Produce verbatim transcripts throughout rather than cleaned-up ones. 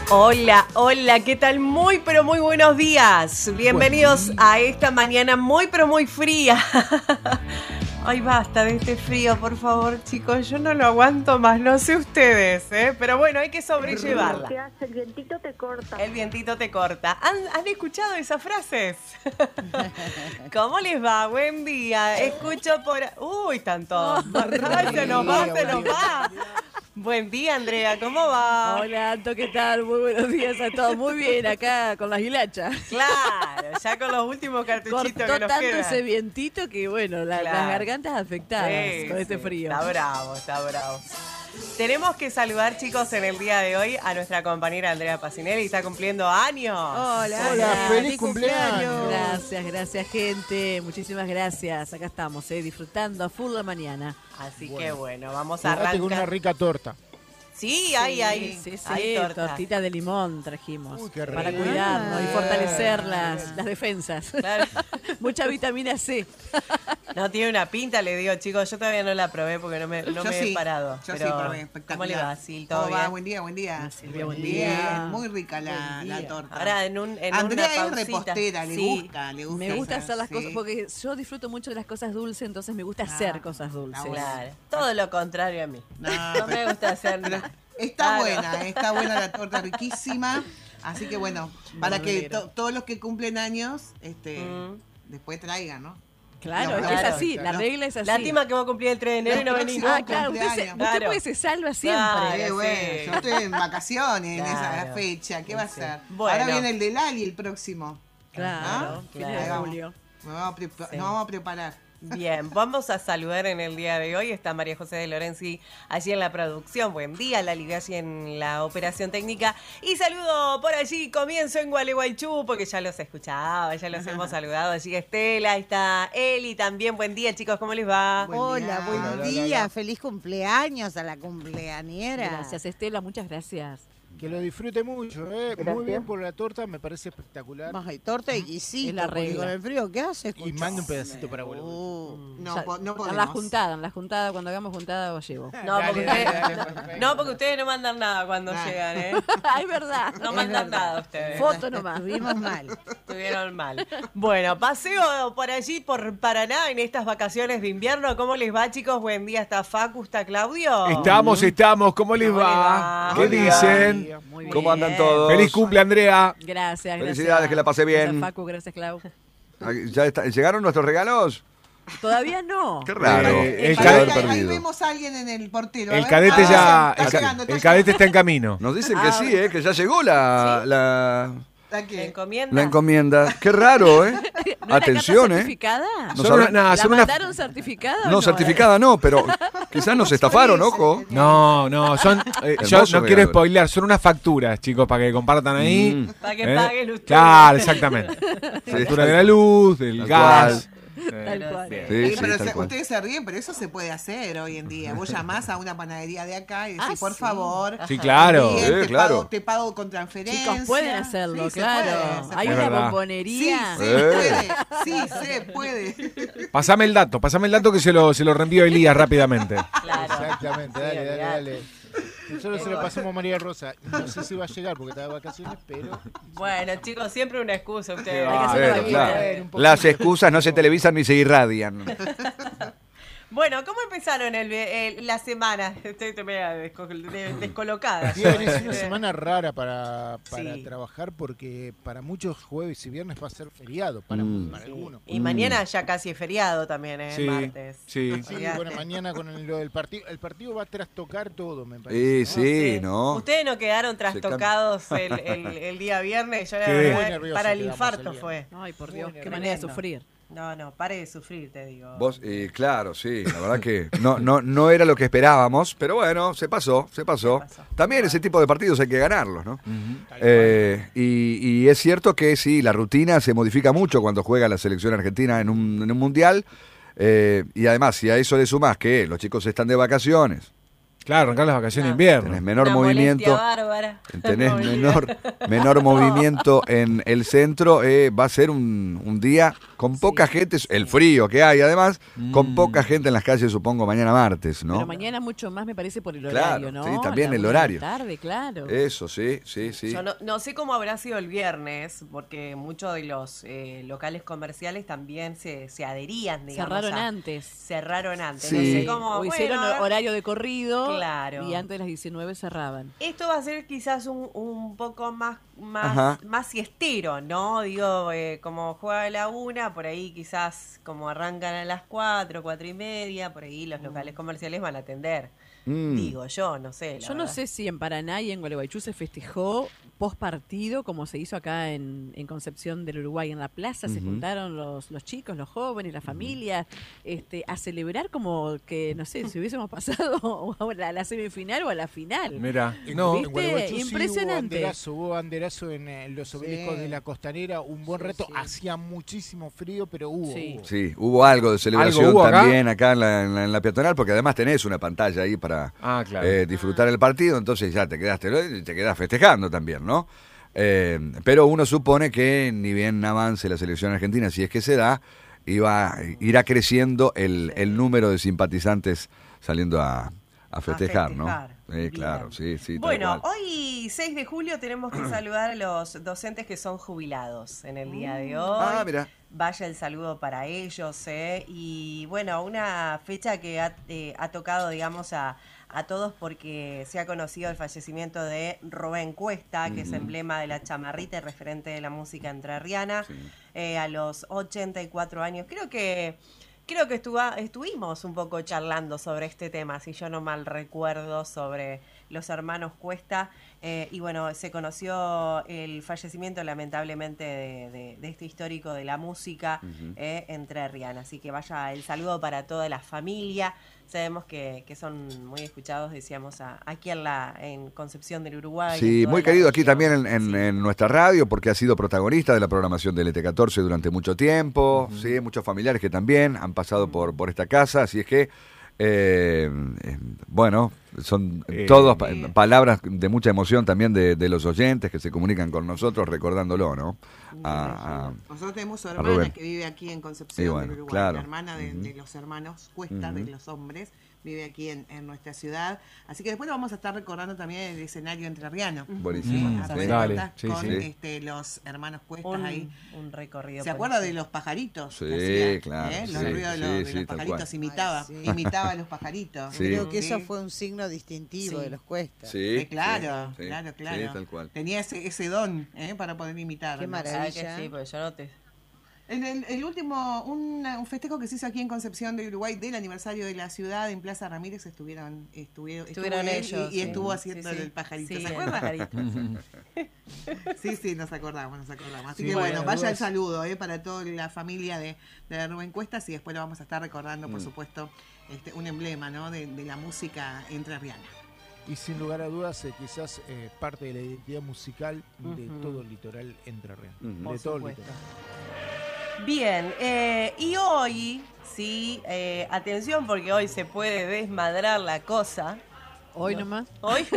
Hola, hola, ¿qué tal? Muy, pero muy buenos días. Bienvenidos a esta mañana muy, pero muy fría. Ay, basta de este frío, por favor, chicos. Yo no lo aguanto más, no sé ustedes, ¿eh? Pero bueno, hay que sobrellevarla. ¿Qué hace? El vientito te corta. El vientito te corta. ¿Han, han escuchado esas frases? ¿Cómo les va? Buen día. Escucho por... Uy, tanto. Ay, se nos va, se nos va. Buen día, Andrea, ¿cómo va? Hola, Anto, ¿qué tal? Muy buenos días a todos. Muy bien, acá con las hilachas. Claro, ya con los últimos cartuchitos Cortó que nos tanto quedan. ese vientito que, bueno, la- Claro. las gargantas afectadas Sí, con este sí, frío. Está bravo, está bravo. Tenemos que saludar, chicos, en el día de hoy a nuestra compañera Andrea Pacinelli, está cumpliendo años. Hola, Hola, Ana, feliz cumpleaños. Gracias, gracias, gente. Muchísimas gracias. Acá estamos, eh, disfrutando a full la mañana. Así Bueno. que bueno, vamos a Quédate con una arrancar. rica torta. Sí, hay, hay, Sí, sí, hay torta. tortita de limón trajimos. Uy, qué para rico. cuidarnos y fortalecer las, las defensas. Claro. Mucha vitamina C. No tiene una pinta, le digo, chicos, yo todavía no la probé porque no me, no Yo me sí, he parado. Yo pero sí, probé, espectacular. ¿cómo le va, Sil? ¿Todo ¿Cómo va? bien? Buen día, buen día. Silvia, buen Bien, día. muy rica la, Buen la día. torta. Ahora en un en Andrea una es pausita. repostera, le Sí. gusta, le gusta. Me gusta hacer las sí. cosas porque yo disfruto mucho de las cosas dulces, entonces me gusta Ah, hacer cosas dulces. está bueno. Claro, todo lo contrario a mí. No, No me gusta hacer pero nada. está Claro. buena, está buena la torta, riquísima. Así que bueno, para que alegro. to- todos los que cumplen años, este, Mm. después traigan, ¿no? Claro, No, es claro, así, la claro. regla es así. Lástima que va a cumplir el tres de enero y no Los venís. próximos Ah, claro, usted, se, cumpleaños. usted Claro. pues se salva siempre. Claro. Eh, bueno, sí. yo estoy en vacaciones en esa Claro. fecha, ¿qué va a Sí. ser? Bueno. Ahora viene el de Lali el próximo. Claro, ¿Ah? fines Claro. de Ahí vamos. julio. Nos vamos a, prepa- Sí. nos vamos a preparar. Bien, vamos a saludar en el día de hoy. Está María José de Lorenzi allí en la producción. Buen día, Lali allí en la operación técnica. Y saludo por allí, comienzo en Gualeguaychú, porque ya los escuchaba, ya los hemos saludado. Allí Estela, ahí está Eli también. Buen día, chicos, ¿cómo les va? Buen Hola, día. buen Hola, hola, día, hola. feliz cumpleaños a la cumpleañera. Gracias, Estela, muchas gracias. Que lo disfrute mucho, ¿eh? Muy bien por la torta, me parece espectacular. Ay, torta y guisito, Es la porque regla. con el frío que hace. Y mande un pedacito para abuelo. Uh, No, Ya, po- no en podemos. la juntada, en la juntada, cuando hagamos juntada os llevo. No, Dale, porque, dale, ustedes, dale, perfecto. no, porque ustedes no mandan nada cuando Nah. llegan, ¿eh? Ay, verdad. No mandan nada ustedes. Foto nomás. Estuvimos mal. Estuvieron mal. Bueno, paseo por allí, por Paraná, en estas vacaciones de invierno. ¿Cómo les va, chicos? Buen día. ¿Está Facu? ¿Está Claudio? Estamos, estamos. ¿Cómo les ¿Cómo les va? va? ¿Qué Hola. dicen? Muy ¿Cómo bien. andan todos? Feliz cumple, Andrea. Gracias, Felicidades, gracias. que la pasé bien. Gracias, Facu, gracias, Clau. ¿Ya está- ¿Llegaron nuestros regalos? Todavía no. Qué raro. Eh, el Se Ahí- debe cadete- haber ahí, ahí perdido. vemos a alguien en el portero. a El ver. cadete Ah, ya, está el, ca- llegando, está el cadete está en llegando. camino. Nos dicen que Ah, sí, ¿eh? Que ya llegó la, la, ¿La qué? ¿La encomienda? la encomienda. Qué raro, ¿eh? ¿No es la Atención, carta ¿eh? certificada? No Son sabrá- una- nada, ¿La son una- mandaron certificada o No, certificada no, pero quizás nos estafaron, ojo. No, no, son. eh, yo Hermoso no quiero regalo. spoilear, son unas facturas, chicos, para que compartan ahí. Mm. Para que ¿eh? paguen ustedes. Claro, exactamente. Factura de la luz, del Tal gas. Tal cual. Bien. Sí, Eh, sí, pero tal se- cual. ustedes se ríen, pero eso se puede hacer hoy en día. Vos llamás a una panadería de acá y decís, Ah, por sí. favor. Sí, claro. bien, Sí, te, claro. pago, te pago con transferencia. Chicos, pueden hacerlo, Sí, se claro. puede, se Hay puede. una verdad. Sí, bombonería. se Eh. puede. Sí, se puede. Pasame el dato, pasame el dato que se lo, se lo reenvío a Elías rápidamente. Claro. Exactamente, Sí, dale, dale, olvidate. dale. Nosotros se lo pasamos a María Rosa. No sé si va a llegar porque está de vacaciones, pero. Bueno, chicos, siempre una excusa ustedes. Hay que Ah, hacerlo bueno, aquí, claro. eh. un poco. Las excusas no se televisan ni se irradian. Bueno, ¿cómo empezaron el, el- la semana? Estoy estoy media desco- de- descolocada. Bien, es una semana rara para, para Sí. trabajar porque para muchos jueves y viernes va a ser feriado, para, Mm. para algunos. Y mañana ya casi es feriado también, ¿eh? Sí, Martes. sí. Sí, Sí, bueno, mañana con el, lo del partido, el partido va a trastocar todo, me Sí, parece. sí, ¿no? Ustedes no quedaron trastocados el, el- el día viernes. Yo la Sí. verdad, Muy nervioso para el quedamos infarto el fue. Ay, por Dios, Muy qué manera de tremendo. sufrir. No, no, pare de sufrir, te digo. Vos, eh, claro, sí, la verdad que no, no, no era lo que esperábamos, pero bueno, se pasó, se pasó. Se pasó. También ese tipo de partidos hay que ganarlos, ¿no? Eh, y, y es cierto que sí, la rutina se modifica mucho cuando juega la selección argentina en un, en un mundial. Eh, y además, si a eso le sumás que los chicos están de vacaciones, Claro, arrancar las vacaciones No. de invierno. Tenés menor Una movimiento. molestia bárbara. Tenés No, menor, menor movimiento en el centro. Eh, va a ser un, un día con poca gente. El frío que hay, además, Mm. con poca gente en las calles, supongo, mañana martes, ¿no? Pero mañana mucho más me parece por el Claro, horario, ¿no? sí, también La el una de horario. la tarde, claro. Eso, sí, sí, sí. Yo no, no sé cómo habrá sido el viernes, porque muchos de los eh, locales comerciales también se, se adherían, digamos. Cerraron a- antes. Cerraron antes. Sí. No sé cómo. O hicieron bueno, horario de corrido Claro. y antes de las diecinueve cerraban. Esto va a ser quizás un, un poco más, Ajá. más, más siestero, ¿no? Digo, eh, como juega a la una, por ahí quizás como arrancan a las cuatro, cuatro y media, por ahí los locales comerciales van a atender. Mm. Digo yo, no sé. la Yo no verdad. sé si en Paraná y en Gualeguaychú se festejó post partido como se hizo acá en, en Concepción del Uruguay. En la plaza se Ujú. juntaron los, los chicos, los jóvenes, las familias, este, a celebrar como que, no sé, si hubiésemos pasado a la, a la semifinal o a la final. Mira, En- no, en ¿Viste? Gualeguaychú sí Impresionante. hubo banderazo, hubo banderazo en eh, los obeliscos Sí. de la Costanera, un buen Sí, reto. sí. Hacía muchísimo frío, pero hubo. Sí. hubo. Sí, hubo algo de celebración ¿Algo hubo acá? también acá, en, la, en, la, en la peatonal, porque además tenés una pantalla ahí para Ah, claro. eh, disfrutar el partido, entonces ya te quedaste, te quedás festejando también, ¿no? Eh, pero uno supone que ni bien avance la selección argentina, si es que se da, iba, irá creciendo el, el número de simpatizantes saliendo a, a festejar, ¿no? festejar. Sí, Bien. claro, sí, sí. tal Bueno, cual. hoy seis de julio tenemos que saludar a los docentes que son jubilados en el día de hoy. Ah, mira. Vaya el saludo para ellos, ¿eh? Y bueno, una fecha que ha, eh, ha tocado, digamos, a, a todos porque se ha conocido el fallecimiento de Rubén Cuesta, que es emblema de la chamarrita y referente de la música entrerriana, Sí. eh, a los ochenta y cuatro años. Creo que... Creo que estuva- estuvimos un poco charlando sobre este tema, si yo no mal recuerdo, sobre los hermanos Cuesta. Eh, y bueno, se conoció el fallecimiento lamentablemente de, de- de este histórico de la música eh, entrerriana. Así que vaya el saludo para toda la familia. Sabemos que, que son muy escuchados, decíamos, a- aquí en, la, en Concepción del Uruguay. Sí, en toda muy la querido aquí región. también en, en- Sí. en nuestra radio porque ha sido protagonista de la programación del E T catorce durante mucho tiempo, sí, muchos familiares que también han pasado por, por esta casa, así es que, eh, eh, bueno, son Eh, todas pa- bien. palabras de mucha emoción también de, de los oyentes que se comunican con nosotros recordándolo, ¿no? A- a- Nosotros tenemos su a hermana Rubén. que vive aquí en Concepción Y bueno, del Uruguay, claro. la hermana de, Ujú. de los hermanos Cuesta, de Ujú. los hombres, vive aquí en, en nuestra ciudad. Así que después lo vamos a estar recordando también el escenario entrerriano. Buenísimo. Mm, A sí. ver, dale, cuentas sí, con sí. este, los hermanos Cuestas Un, ahí. un recorrido. ¿Se por acuerda eso. de los pajaritos? Sí, que hacía, claro, ¿eh? Los sí, ruidos de los, sí, de sí, los tal pajaritos, cual. imitaba, Ay, sí. imitaba a los pajaritos. Sí. Creo que eso Sí. fue un signo distintivo Sí. de los Cuestas. Sí, Sí, claro, sí, sí, claro, sí, claro. tal cual. Tenía ese, ese don ¿eh? para poder imitar. Qué ¿no? maravilla. Ah, que sí, porque yo no te... En el, el último, un, un festejo que se hizo aquí en Concepción del Uruguay del aniversario de la ciudad en Plaza Ramírez estuvieron, estuvieron, Estuvieron estuvo él ellos. y, y sí. estuvo Sí, haciendo sí. el pajarito. Sí, ¿Se el acuerdan? pajarito. Sí, sí, nos acordamos, nos acordamos. Así Sí, que bueno, bueno, vaya el dudas. saludo eh, para toda la familia de, de Rubén Cuestas y después lo vamos a estar recordando, Mm. por supuesto, este, un emblema ¿no? de, de la música entrerriana. Y sin lugar a dudas, eh, quizás eh, parte de la identidad musical de Ujú. todo el litoral entrerriano. Ujú. De Por todo el supuesto. litoral. Bien, eh, y hoy, sí, eh, atención porque hoy se puede desmadrar la cosa. Hoy nomás. ¿Hoy?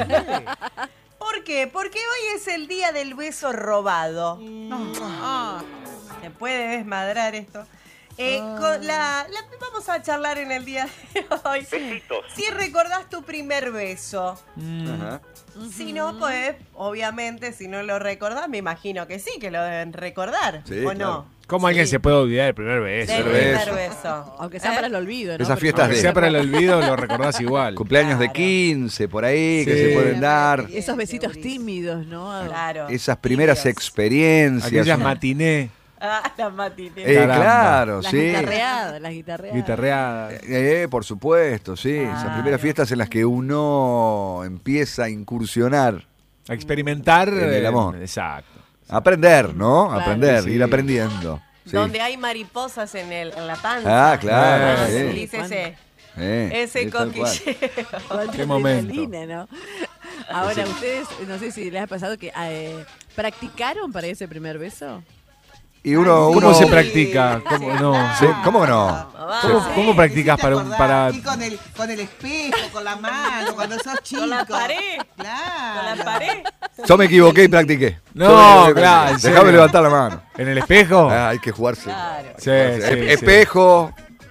¿Por qué? Porque hoy es el día del beso robado. Ah, Se puede desmadrar esto. Eh, con la, la- vamos a charlar en el día de hoy. Si recordás tu primer beso. Ajá. Si no, pues, obviamente, si no lo recordás, me imagino que sí, que lo deben recordar. Sí, ¿O claro. no? ¿Cómo alguien se puede olvidar del primer beso? Del beso. primer beso. Aunque sea ¿Eh? para el olvido, ¿no? Esas Pero- fiestas Aunque de- sea para el olvido, lo recordás igual. Cumpleaños de Claro. quince, por ahí, que Sí. se pueden dar. Esos besitos tímidos, ¿no? Claro. Esas primeras Tímidos. experiencias. Aquellas matiné, Ah, la matiné. Eh, Caramba. claro, Las sí. guitarreadas, las guitarreadas. guitarreadas. Eh, por supuesto, sí. Esas Claro. primeras fiestas en las que uno empieza a incursionar, A experimentar. En el eh, amor. Exacto. a aprender, ¿no? Claro, Aprender, sí. ir aprendiendo. Sí. Donde hay mariposas en, el, en la panza. Ah, claro, Ah, sí. feliz ese, Eh, ese sí, tal cual. coquilleo. Cuánta Qué momento. adrenalina, ¿no? Ahora, ustedes, no sé si les ha pasado que eh, practicaron para ese primer beso. y uno... ¿Cómo uno se practica? ¿Cómo, no. Sí, ¿cómo que no? ¿Cómo, Sí. cómo practicas para, un- acordás, para aquí con el, con el espejo, con la mano, cuando sos chico. Con la pared. Claro. Con la pared. Yo me equivoqué y practiqué. No, Yo me equivoqué y claro, practiqué. ¿en serio? Déjame levantar la mano. en el espejo? Ah, hay que jugarse. Claro. Sí, Eh, sí, sí. Espejo,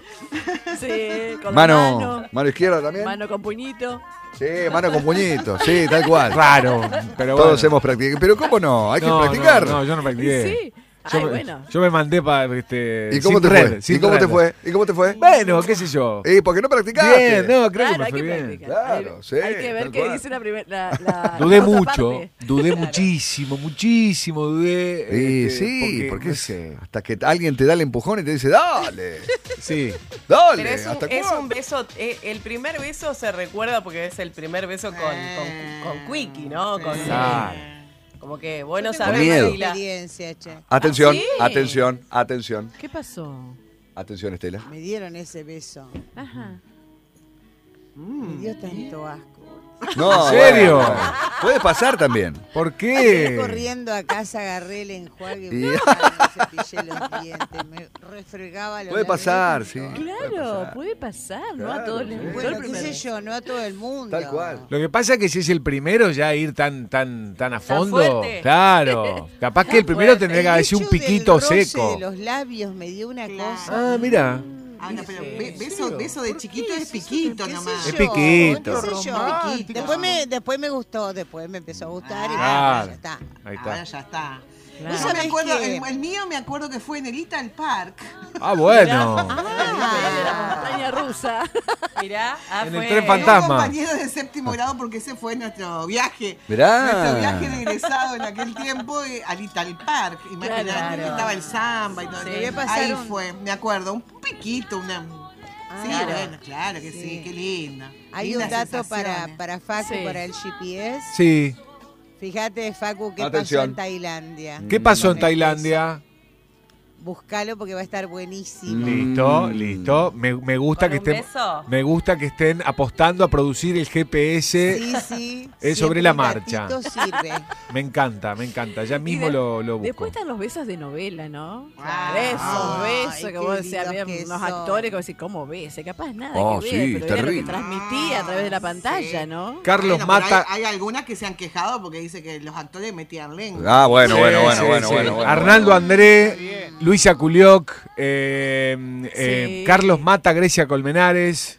Sí, con mano, la mano, mano. izquierda también. Mano con puñito. Sí, mano con puñito, sí, tal cual. Raro, pero Todos bueno. hemos practicado. Pero ¿cómo no? Hay que No, practicar. No, no, yo no practiqué. Sí. Yo, Ay, me, bueno. yo me mandé para este. ¿Y cómo sin te red, fue? sin ¿Y cómo red. te fue? ¿Y cómo te fue? Bueno, qué sé yo. ¿Y por qué no practicaste? Bien, no, creo Claro, que me hay fue que bien. practicar. Claro, hay, sí, hay que ver tal qué cual. dice la primera. La, la, Dudé la otra mucho, parte. dudé muchísimo, muchísimo, dudé. Sí, este, sí, porque, no es- sé. hasta que alguien te da el empujón y te dice, dale, Sí, dale, Pero es un, ¿hasta es cuándo? un beso, eh, el primer beso se recuerda porque es el primer beso con, con, con Quickie, ¿no? Con, claro. como que, bueno, Tengo sabes, miedo. una Marila. experiencia, che. Atención, ¿Ah, sí? atención, atención, ¿Qué pasó? atención, Estela. Me dieron ese beso. Ajá. Me dio tanto asco. No, ¿En serio? bueno, puede pasar también. ¿Por Fui qué? corriendo a casa, agarré el enjuague, Y- me cepillé los dientes, me refregaba los Puede labios. pasar, sí. Claro, puede pasar, ¿no? Claro, A todos sí. les gustó Bueno, el qué primer sé beso. yo, no a todo el mundo. Tal cual. Lo que pasa es que si es el primero, ya ir tan tan tan a fondo. fuerte. Claro. Capaz que el primero fuerte. tendría que El haber sido un hecho del piquito roce seco. de los labios me dio una Claro. cosa. Ah, mira. Ah, no, pero Sí. be- beso, beso de chiquito es piquito ¿Qué sé nomás. Es yo? piquito. ¿Qué sé yo? Romántico. Después me, después me gustó, después me empezó a gustar y Claro. bueno, ya está. Ahí Ahora está. ya está. Claro. Yo me ¿Sabés acuerdo, qué? el, el mío me acuerdo que fue en el Ital Park. Ah, bueno. De la montaña rusa. Mirá, ah, En el fue- tren Un fantasma. compañero de séptimo grado porque ese fue nuestro viaje. Mirá. Nuestro viaje de egresado en aquel tiempo eh, al Ital Park. Imagínate, Claro. estaba el samba y todo. Sí. Debe pasar Ahí un- fue, me acuerdo, un piquito, una... sí, claro. bueno, claro que sí, Sí. qué lindo. Hay Lindas un dato para, sensaciones. para Facu, Sí. para el G P S. Sí. Fíjate, Facu, qué pasó Atención. en Tailandia. ¿Qué pasó en Con el Tailandia? beso. Buscalo porque va a estar buenísimo. Listo, Mm. listo. Me, me gusta ¿Con que un estén. beso? Me gusta que estén apostando a producir el G P S. Sí, sí. Es siempre sobre la el marcha. gatito sirve. Me encanta, me encanta. Ya Y mismo de- lo, lo busco. Después están los besos de novela, ¿no? Ah, Besos, ay, besos, que qué vos decías, lindos había que unos son. actores que vos decís, ¿cómo ves? Capaz nada Oh, que ver, sí, pero era lo que terrible. transmitía a través de la pantalla, Sí. ¿no? Carlos Bueno, pero Mata. Hay, hay algunas que se han quejado porque dice que los actores metían lengua. Ah, bueno, Sí, bueno, bueno, sí, bueno, sí. bueno, bueno. Arnaldo André, Luisa Culioc, eh, eh, Sí. Carlos Mata, Grecia Colmenares.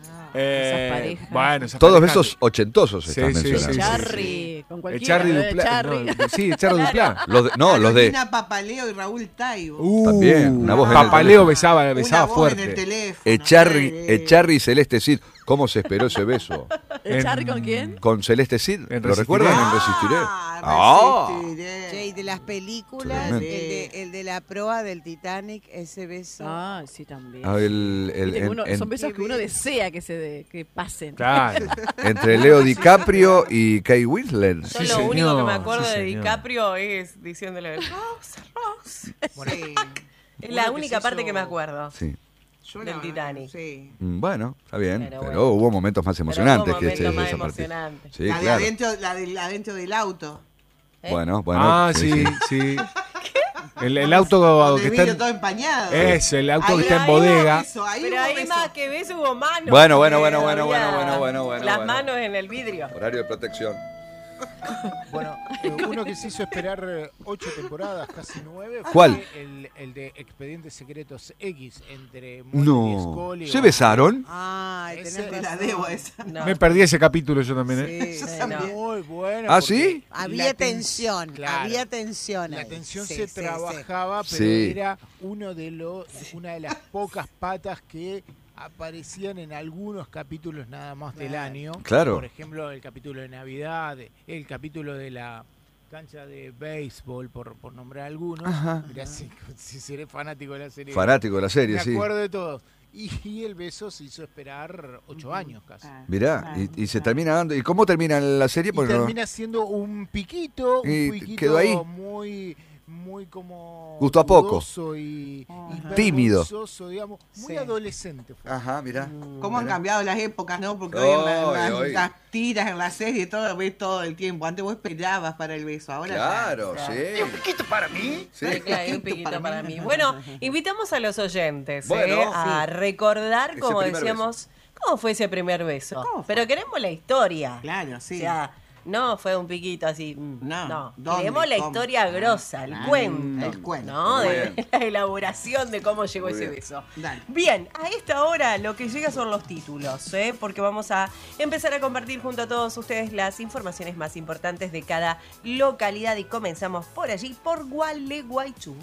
eh, Esas parejas. Bueno, esas Todos parejas. besos ochentosos Sí, estás sí, sí, mencionando. sí. Charry, con cualquiera. Echarri ¿no? Dupla. Echarri. no, sí, Echarri Dupla. Los de- no, los de... Carolina Papaleo y Raúl Taibo. Uh, También, una voz en el Papaleo teléfono. besaba, besaba Una voz en el fuerte. teléfono. Echarri, Eh, Echarri y Celeste Cid. ¿Cómo se esperó ese beso? ¿Echarri con quién? Con Celeste Cid. En ¿Lo Resistiré. recuerdan en Resistiré? Ah, Ah. Resistiré. Che, y de las películas, el Tremendo. de, el de la proa del Titanic, ese beso. Ah, sí, también. Ah, el- el- Viste que en- uno- en- son besos que uno desea que se de- que pasen. Claro. entre Leo DiCaprio y Kate Winslet. Yo Sí, lo único que señor, me acuerdo sí, de señor. DiCaprio es diciéndole Rose, Rose. Sí. Es la Bueno, única que se parte hizo- que me acuerdo. Sí. Yo Del la- Titanic. Sí. Mm, Bueno, está bien. Pero Pero, bueno. hubo momentos más emocionantes Pero hubo que este, momentos más esa parte. emocionantes. Sí, la, de claro. adentro, la del adentro del auto. ¿Eh? Bueno, bueno. ah, sí, sí. El, el auto Con que el está vidrio en, todo empañado. Es, el auto Ahí- que está en ahí hubo bodega. beso, ahí Pero hubo ahí beso. más que ves hubo manos. Bueno, bueno, bueno, Eh, bueno, bueno, había bueno, bueno, bueno, Las bueno. manos en el vidrio. Horario de protección. Bueno, eh, uno que se hizo esperar eh, ocho temporadas, casi nueve, fue ¿Cuál? El, el de Expedientes Secretos X entre Mulder y No. Scully. ¿Se o- besaron? Ay, Ese tenés Te la razón. debo esa. No. Me perdí ese capítulo yo también, ¿eh? Sí, Yo sí. también. Muy bueno. ¿Ah, porque sí? Había la tens- tensión, claro. había tensión. La ahí. tensión Sí, se sí, sí. Sí. trabajaba, pero era uno de los, una de las pocas patas que aparecían en algunos capítulos nada más del Claro. año. Claro. Por ejemplo, el capítulo de Navidad, el capítulo de la cancha de béisbol, por, por nombrar algunos. Ajá. Mirá si, si seré fanático de la serie. Fanático de la serie, Me sí. acuerdo de todos. Y, y el beso se hizo esperar ocho años casi. Mirá, y, y se termina dando. ¿Y cómo termina la serie? Y Porque no- termina siendo un piquito, Y un piquito quedó ahí. muy muy como Gusto a poco. dudoso y, y Tímido. vergonzoso, digamos, muy Sí. adolescente fue. Ajá, mirá. ¿Cómo han Mirá. cambiado las épocas, no? Porque hoy en, la- en Hoy, las, hoy. las tiras, en la serie, todo, ves todo el tiempo. Antes vos esperabas para el beso, ahora Claro, ya, sí. ¿Un poquito para mí? Sí. Sí, claro, un Poquito piquito para para mí. mí. Bueno, invitamos a los oyentes Bueno, ¿eh? a recordar, Ese como primer decíamos, cómo fue ese primer beso. ¿Cómo fue? Pero queremos la historia. Claro, sí. O sea, no fue un piquito así. mm, No, No, ¿dónde? queremos la ¿Cómo? historia Ah, grosa, el claro. cuento. El cuento. ¿No? Muy De bien. la elaboración de cómo llegó Muy ese bien. beso. Dale. Bien, a esta hora lo que llega son los títulos, ¿eh? Porque vamos a empezar a compartir junto a todos ustedes las informaciones más importantes de cada localidad y comenzamos por allí, por Gualeguaychú.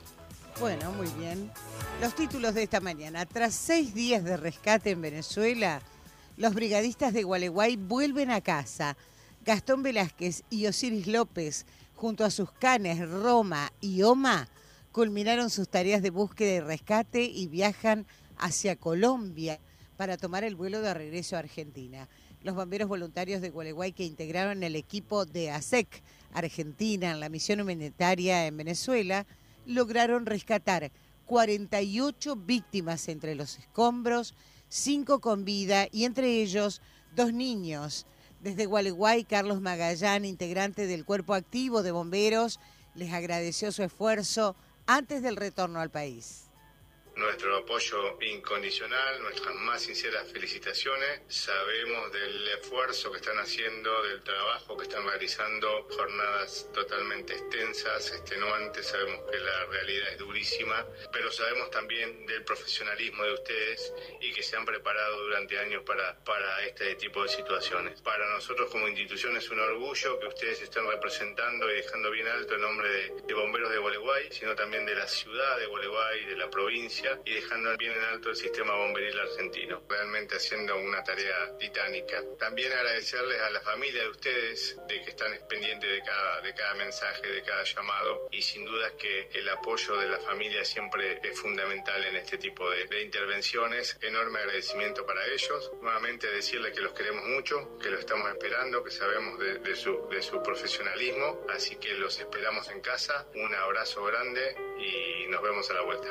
Bueno, muy bien. Los títulos de esta mañana. Tras seis días de rescate en Venezuela, los brigadistas de Gualeguay vuelven a casa. Gastón Velázquez y Osiris López, junto a sus canes Roma y Oma, culminaron sus tareas de búsqueda y rescate y viajan hacia Colombia para tomar el vuelo de regreso a Argentina. Los bomberos voluntarios de Gualeguay que integraron el equipo de A S E C Argentina en la misión humanitaria en Venezuela lograron rescatar cuarenta y ocho víctimas entre los escombros, cinco con vida y entre ellos dos niños. Desde Gualeguay, Carlos Magallán, integrante del Cuerpo Activo de Bomberos, les agradeció su esfuerzo antes del retorno al país. Nuestro apoyo incondicional, nuestras más sinceras felicitaciones. Sabemos del esfuerzo que están haciendo, del trabajo que están realizando, jornadas totalmente extensas, extenuantes. Sabemos que la realidad es durísima, pero sabemos también del profesionalismo de ustedes y que se han preparado durante años para, para este tipo de situaciones. Para nosotros como institución es un orgullo que ustedes estén representando y dejando bien alto el nombre de, de Bomberos de Gualeguay, sino también de la ciudad de Gualeguay, de la provincia, y dejando bien en alto el sistema bomberil argentino, realmente haciendo una tarea titánica. También agradecerles a la familia de ustedes de que están pendientes de cada, de cada mensaje, de cada llamado, y sin duda que el apoyo de la familia siempre es fundamental en este tipo de, de intervenciones. Enorme agradecimiento para ellos. Nuevamente decirles que los queremos mucho, que los estamos esperando, que sabemos de, de, su, de su profesionalismo, así que los esperamos en casa. Un abrazo grande y nos vemos a la vuelta.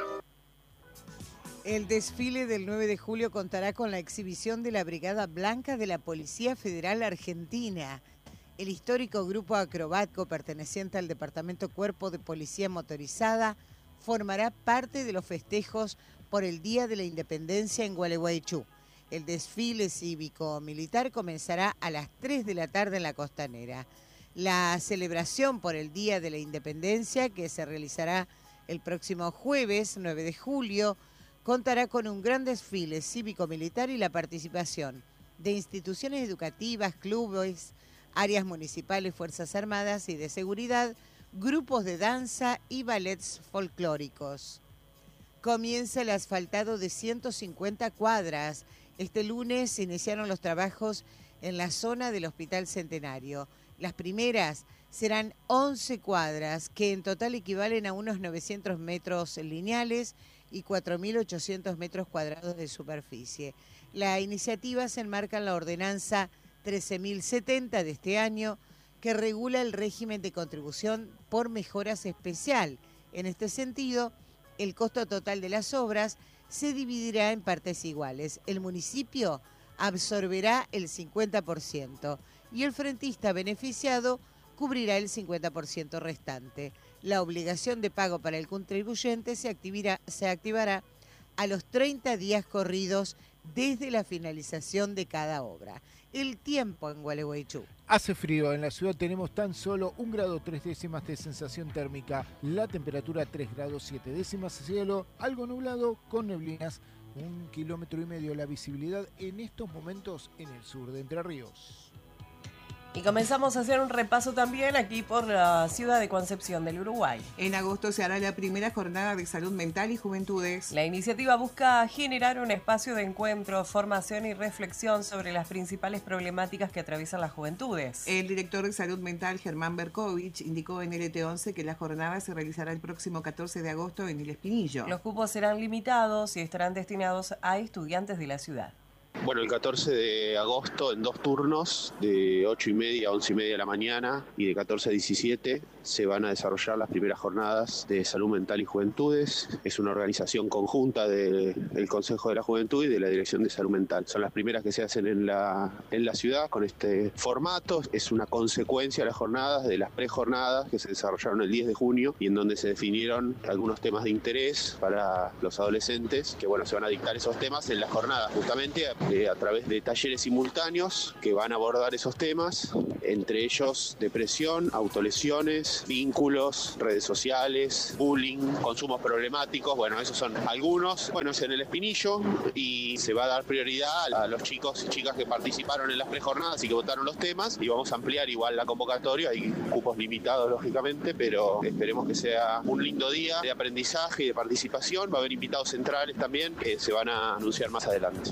El desfile del nueve de julio contará con la exhibición de la Brigada Blanca de la Policía Federal Argentina. El histórico grupo acrobático perteneciente al Departamento Cuerpo de Policía Motorizada formará parte de los festejos por el Día de la Independencia en Gualeguaychú. El desfile cívico-militar comenzará a las tres de la tarde en la Costanera. La celebración por el Día de la Independencia, que se realizará el próximo jueves nueve de julio, contará con un gran desfile cívico-militar y la participación de instituciones educativas, clubes, áreas municipales, Fuerzas Armadas y de seguridad, grupos de danza y ballets folclóricos. Comienza el asfaltado de ciento cincuenta cuadras. Este lunes se iniciaron los trabajos en la zona del Hospital Centenario. Las primeras serán once cuadras, que en total equivalen a unos novecientos metros lineales y cuatro mil ochocientos metros cuadrados de superficie. La iniciativa se enmarca en la ordenanza trece mil setenta de este año, que regula el régimen de contribución por mejoras especial. En este sentido, el costo total de las obras se dividirá en partes iguales. El municipio absorberá el cincuenta por ciento y el frentista beneficiado cubrirá el cincuenta por ciento restante. La obligación de pago para el contribuyente se activará, se activará a los treinta días corridos desde la finalización de cada obra. El tiempo en Gualeguaychú. Hace frío, en la ciudad tenemos tan solo un grado tres décimas de sensación térmica, la temperatura tres grados siete décimas, cielo algo nublado con neblinas, un kilómetro y medio la visibilidad en estos momentos en el sur de Entre Ríos. Y comenzamos a hacer un repaso también aquí por la ciudad de Concepción del Uruguay. En agosto se hará la primera jornada de salud mental y juventudes. La iniciativa busca generar un espacio de encuentro, formación y reflexión sobre las principales problemáticas que atraviesan las juventudes. El director de salud mental, Germán Berkovich, indicó en L T once que la jornada se realizará el próximo catorce de agosto en El Espinillo. Los cupos serán limitados y estarán destinados a estudiantes de la ciudad. Bueno, el catorce de agosto en dos turnos, de ocho y media a once y media de la mañana y de catorce a diecisiete, se van a desarrollar las primeras jornadas de salud mental y juventudes. Es una organización conjunta de, del Consejo de la Juventud y de la Dirección de Salud Mental. Son las primeras que se hacen en la, en la ciudad con este formato. Es una consecuencia de las jornadas, de las prejornadas que se desarrollaron el diez de junio y en donde se definieron algunos temas de interés para los adolescentes, que bueno, se van a dictar esos temas en las jornadas, justamente eh, a través de talleres simultáneos que van a abordar esos temas, entre ellos depresión, autolesiones, vínculos, redes sociales, bullying, consumos problemáticos. Bueno, esos son algunos. Bueno, es en el Espinillo y se va a dar prioridad a los chicos y chicas que participaron en las prejornadas y que votaron los temas, y vamos a ampliar igual la convocatoria. Hay cupos limitados, lógicamente, pero esperemos que sea un lindo día de aprendizaje y de participación. Va a haber invitados centrales también que se van a anunciar más adelante.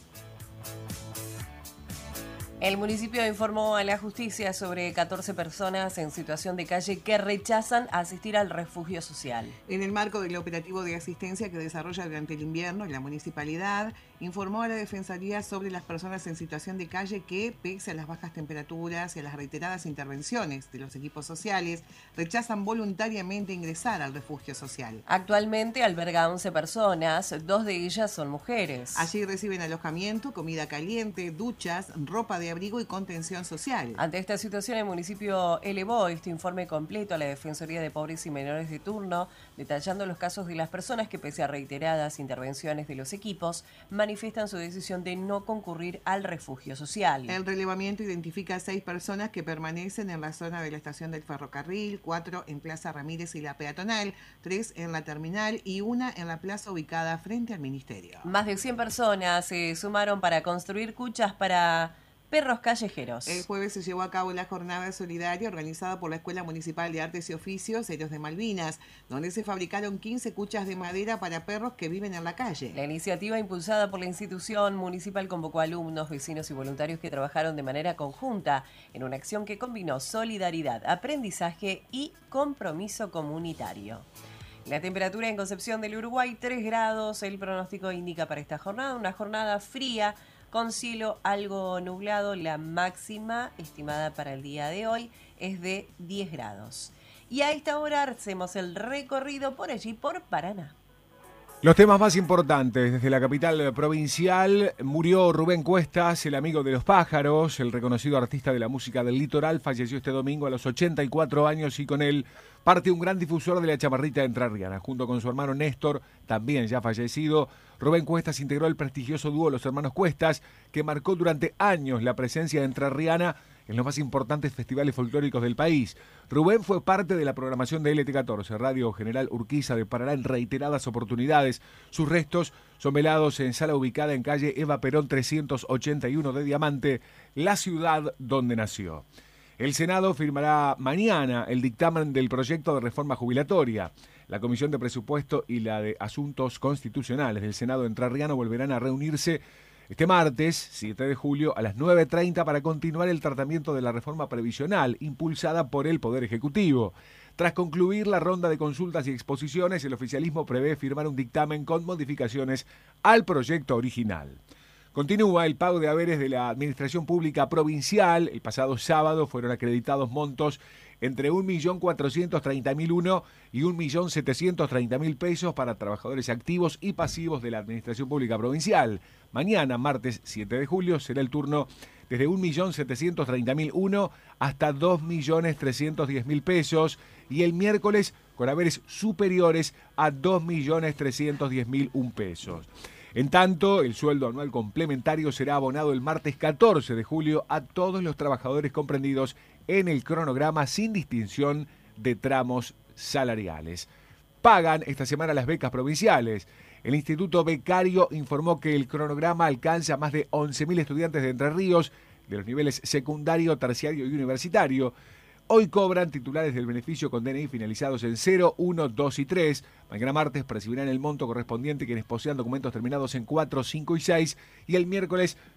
El municipio informó a la justicia sobre catorce personas en situación de calle que rechazan asistir al refugio social. En el marco del operativo de asistencia que desarrolla durante el invierno, la municipalidad informó a la Defensoría sobre las personas en situación de calle que, pese a las bajas temperaturas y a las reiteradas intervenciones de los equipos sociales, rechazan voluntariamente ingresar al refugio social. Actualmente alberga once personas, dos de ellas son mujeres. Allí reciben alojamiento, comida caliente, duchas, ropa de abrigo y contención social. Ante esta situación, el municipio elevó este informe completo a la Defensoría de Pobres y Menores de turno, detallando los casos de las personas que, pese a reiteradas intervenciones de los equipos, manifiestan su decisión de no concurrir al refugio social. El relevamiento identifica a seis personas que permanecen en la zona de la estación del ferrocarril, cuatro en Plaza Ramírez y la peatonal, tres en la terminal y una en la plaza ubicada frente al ministerio. Más de cien personas se sumaron para construir cuchas para perros callejeros. El jueves se llevó a cabo la jornada solidaria organizada por la Escuela Municipal de Artes y Oficios Héroes de Malvinas, donde se fabricaron quince cuchas de madera para perros que viven en la calle. La iniciativa, impulsada por la institución municipal, convocó a alumnos, vecinos y voluntarios que trabajaron de manera conjunta en una acción que combinó solidaridad, aprendizaje y compromiso comunitario. La temperatura en Concepción del Uruguay, tres grados. El pronóstico indica para esta jornada una jornada fría, con cielo algo nublado. La máxima estimada para el día de hoy es de diez grados. Y a esta hora hacemos el recorrido por allí, por Paraná. Los temas más importantes desde la capital provincial. Murió Rubén Cuestas, el amigo de los pájaros, el reconocido artista de la música del litoral. Falleció este domingo a los ochenta y cuatro años y con él parte un gran difusor de la chamarrita entrerriana. Junto con su hermano Néstor, también ya fallecido, Rubén Cuestas integró el prestigioso dúo Los Hermanos Cuestas, que marcó durante años la presencia entrerriana en los más importantes festivales folclóricos del país. Rubén fue parte de la programación de L T catorce, Radio General Urquiza de Paraná, en reiteradas oportunidades. Sus restos son velados en sala ubicada en calle Eva Perón trescientos ochenta y uno de Diamante, la ciudad donde nació. El Senado firmará mañana el dictamen del proyecto de reforma jubilatoria. La Comisión de Presupuesto y la de Asuntos Constitucionales del Senado entrerriano volverán a reunirse este martes, siete de julio, a las nueve treinta para continuar el tratamiento de la reforma previsional impulsada por el Poder Ejecutivo. Tras concluir la ronda de consultas y exposiciones, el oficialismo prevé firmar un dictamen con modificaciones al proyecto original. Continúa el pago de haberes de la Administración Pública Provincial. El pasado sábado fueron acreditados montos entre un millón cuatrocientos treinta mil uno y un millón setecientos treinta mil pesos para trabajadores activos y pasivos de la Administración Pública Provincial. Mañana, martes siete de julio, será el turno desde un millón setecientos treinta mil uno hasta dos millones trescientos diez mil pesos y el miércoles con haberes superiores a dos millones trescientos diez mil un pesos. En tanto, el sueldo anual complementario será abonado el martes catorce de julio a todos los trabajadores comprendidos en el cronograma sin distinción de tramos salariales. Pagan esta semana las becas provinciales. El Instituto Becario informó que el cronograma alcanza a más de once mil estudiantes de Entre Ríos de los niveles secundario, terciario y universitario. Hoy cobran titulares del beneficio con D N I finalizados en cero, uno, dos y tres. Mañana martes recibirán el monto correspondiente quienes posean documentos terminados en cuatro, cinco y seis. Y el miércoles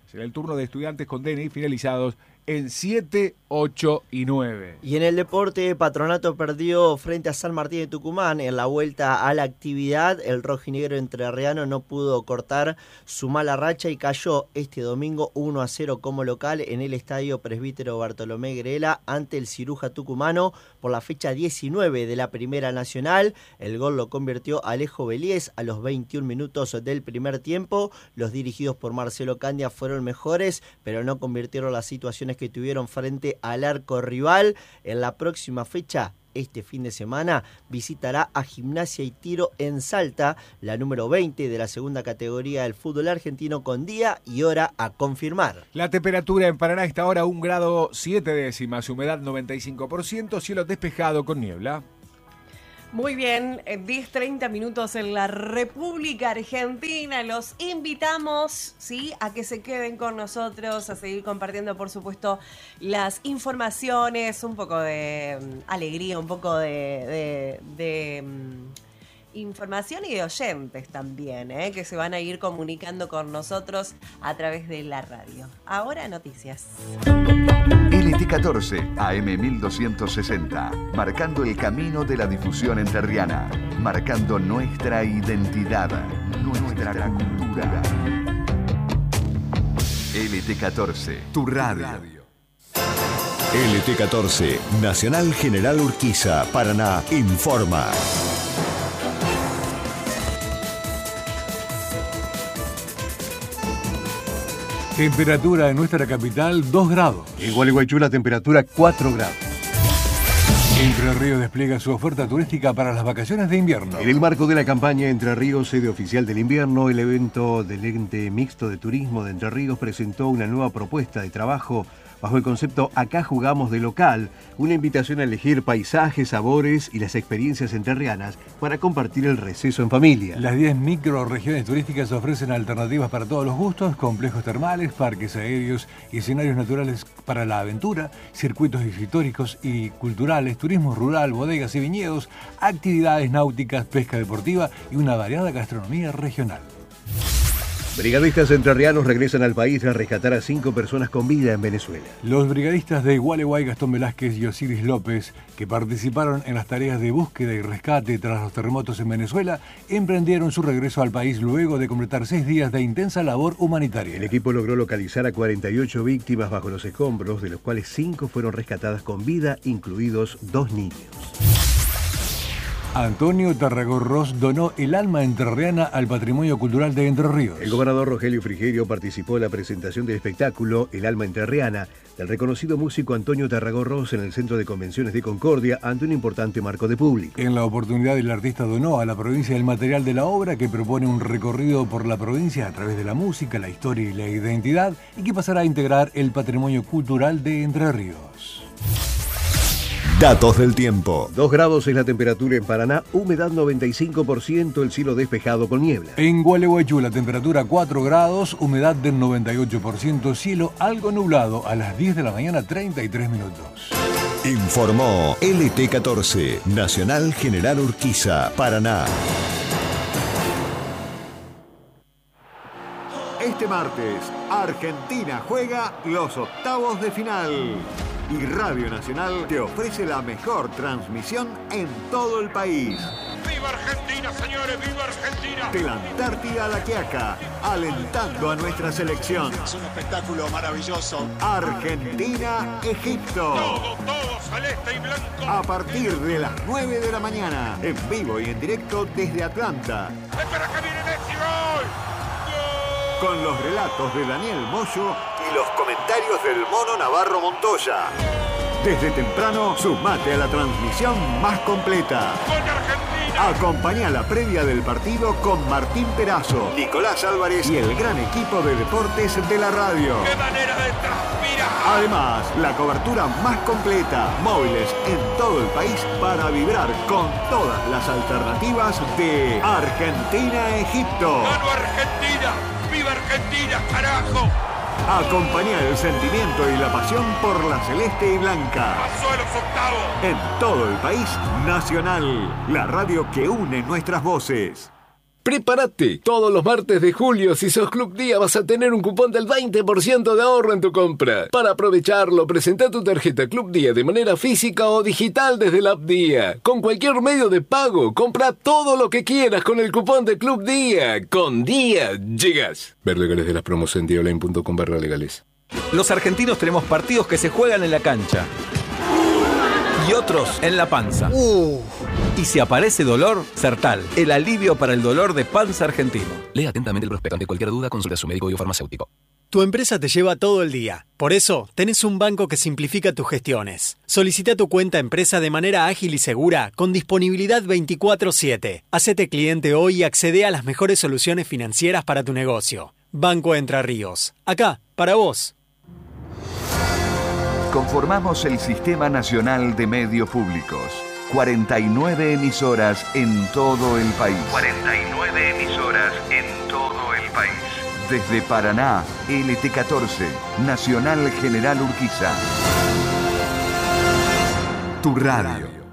Será el turno de Estudiantes con D N I finalizados en siete, ocho y nueve. Y en el deporte, Patronato perdió frente a San Martín de Tucumán en la vuelta a la actividad. El rojinegro entrerriano no pudo cortar su mala racha y cayó este domingo uno a cero como local en el estadio Presbítero Bartolomé Grela ante el Ciruja tucumano por la fecha diecinueve de la Primera Nacional. El gol lo convirtió Alejo Beliés a los veintiún minutos del primer tiempo. Los dirigidos por Marcelo Candia fueron mejores, pero no convirtieron las situaciones que tuvieron frente al arco rival. En la próxima fecha, este fin de semana, visitará a Gimnasia y Tiro en Salta, la número veinte de la segunda categoría del fútbol argentino, con día y hora a confirmar. La temperatura en Paraná está ahora un grado siete décimas, humedad noventa y cinco por ciento, cielo despejado con niebla. Muy bien, diez treinta minutos en la República Argentina. Los invitamos, ¿sí?, a que se queden con nosotros, a seguir compartiendo, por supuesto, las informaciones, un poco de um, alegría, un poco de, de, de um, información y de oyentes también, ¿eh?, que se van a ir comunicando con nosotros a través de la radio. Ahora noticias. L T catorce, A M mil doscientos sesenta, marcando el camino de la difusión entrerriana, marcando nuestra identidad, nuestra cultura. L T catorce, tu radio. L T catorce, Nacional General Urquiza, Paraná, informa. Temperatura en nuestra capital, dos grados. En Gualeguaychú la temperatura, cuatro grados. Entre Ríos despliega su oferta turística para las vacaciones de invierno. En el marco de la campaña Entre Ríos, sede oficial del invierno, el evento del ente mixto de turismo de Entre Ríos presentó una nueva propuesta de trabajo bajo el concepto Acá jugamos de local, una invitación a elegir paisajes, sabores y las experiencias entrerrianas para compartir el receso en familia. Las diez microrregiones turísticas ofrecen alternativas para todos los gustos, complejos termales, parques aéreos y escenarios naturales para la aventura, circuitos históricos y culturales, turismo rural, bodegas y viñedos, actividades náuticas, pesca deportiva y una variada gastronomía regional. Brigadistas entrerrianos regresan al país a rescatar a cinco personas con vida en Venezuela. Los brigadistas de Gualeguay, Gastón Velázquez y Osiris López, que participaron en las tareas de búsqueda y rescate tras los terremotos en Venezuela, emprendieron su regreso al país luego de completar seis días de intensa labor humanitaria. El equipo logró localizar a cuarenta y ocho víctimas bajo los escombros, de los cuales cinco fueron rescatadas con vida, incluidos dos niños. Antonio Tarragorros donó el alma entrerriana al patrimonio cultural de Entre Ríos. El gobernador Rogelio Frigerio participó en la presentación del espectáculo El alma entrerriana del reconocido músico Antonio Tarragorros en el Centro de Convenciones de Concordia ante un importante marco de público. En la oportunidad, el artista donó a la provincia el material de la obra, que propone un recorrido por la provincia a través de la música, la historia y la identidad, y que pasará a integrar el patrimonio cultural de Entre Ríos. Datos del tiempo. dos grados es la temperatura en Paraná, humedad noventa y cinco por ciento, el cielo despejado con niebla. En Gualeguaychú la temperatura cuatro grados, humedad del noventa y ocho por ciento, cielo algo nublado a las diez de la mañana, treinta y tres minutos. Informó L T catorce, Nacional General Urquiza, Paraná. Este martes, Argentina juega los octavos de final. Y Radio Nacional te ofrece la mejor transmisión en todo el país. ¡Viva Argentina, señores! ¡Viva Argentina! De la Antártida a la Quiaca, alentando a nuestra selección. Es un espectáculo maravilloso. Argentina-Egipto. Todo, todo, celeste y blanco. A partir de las nueve de la mañana, en vivo y en directo desde Atlanta. ¡Espera que viene Messi! ¡Gol! Con los relatos de Daniel Moyo y los comentarios del Mono Navarro Montoya. Desde temprano, sumate a la transmisión más completa. Acompañá la previa del partido con Martín Perazo, Nicolás Álvarez y el gran equipo de deportes de la radio. ¡Qué manera de transpirar! Además, la cobertura más completa, móviles en todo el país para vibrar con todas las alternativas de Argentina-Egipto. ¡Gano Argentina! ¡Viva Argentina, carajo! Acompañá el sentimiento y la pasión por la celeste y blanca. ¡Pasó a los octavos! En todo el país, Nacional, la radio que une nuestras voces. Prepárate. Todos los martes de julio, si sos Club Día, vas a tener un cupón del veinte por ciento de ahorro en tu compra. Para aprovecharlo, presenta tu tarjeta Club Día de manera física o digital desde la app Día. Con cualquier medio de pago, compra todo lo que quieras con el cupón de Club Día. Con Día llegas. Ver legales de las promos en diaonline punto com barra legales. Los argentinos tenemos partidos que se juegan en la cancha y otros en la panza. Uh. Y si aparece dolor, Sertal, el alivio para el dolor de panza argentino. Lea atentamente el prospecto. Ante cualquier duda, consulta a su médico o farmacéutico. Tu empresa te lleva todo el día. Por eso, tenés un banco que simplifica tus gestiones. Solicita tu cuenta empresa de manera ágil y segura, con disponibilidad veinticuatro siete. Hacete cliente hoy y accede a las mejores soluciones financieras para tu negocio. Banco Entre Ríos. Acá, para vos. Conformamos el Sistema Nacional de Medios Públicos. cuarenta y nueve emisoras en todo el país. cuarenta y nueve emisoras en todo el país. Desde Paraná, L T catorce, Nacional General Urquiza. Tu radio.